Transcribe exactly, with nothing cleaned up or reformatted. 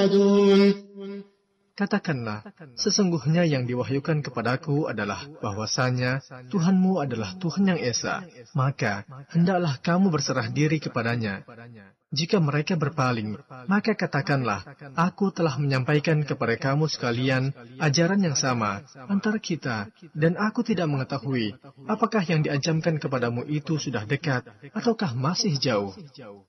Katakanlah, sesungguhnya yang diwahyukan kepadaku adalah bahwasanya Tuhanmu adalah Tuhan yang Esa, maka hendaklah kamu berserah diri kepadanya. Jika mereka berpaling, maka katakanlah, aku telah menyampaikan kepada kamu sekalian ajaran yang sama antara kita, dan aku tidak mengetahui apakah yang diajarkan kepadamu itu sudah dekat ataukah masih jauh.